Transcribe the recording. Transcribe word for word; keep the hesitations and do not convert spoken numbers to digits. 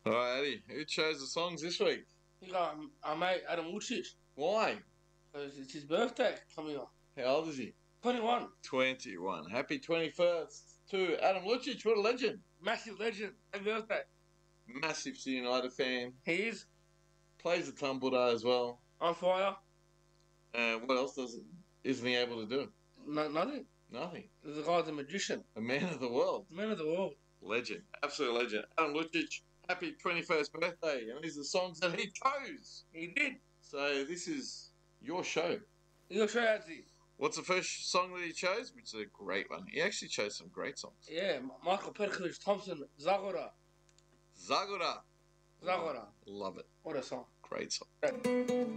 Alright, Eddie, who chose the songs this week? You got um, our mate Adam Lucic, Why? because it's his birthday coming up. How old is he? twenty-one. twenty-one. Happy twenty-first to Adam Lucic. What a legend. Massive legend. Happy birthday. Massive United fan. He is Plays the tambura as well. on fire. Uh, what else does it, isn't he able to do? No, nothing. Nothing. The guy's a magician. A man of the world. Man of the world. Legend. Absolute legend. Adam Lucic, happy twenty-first birthday. And these are the songs that he chose. He did. So this is your show. You'll show out to you. What's the first song that he chose? Which is a great one. He actually chose some great songs. Yeah, Michael Perkins Thompson, Zagora. Zagora. Zagora. Love it. What a song. Great song.